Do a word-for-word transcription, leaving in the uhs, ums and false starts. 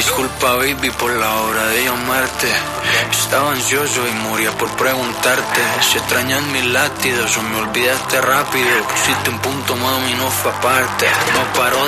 Disculpa, baby, por la hora de llamarte. Estaba ansioso y moría por preguntarte si extrañas mis latidos o me olvidaste rápido. Pusiste un punto, mami, no fue aparte. No paro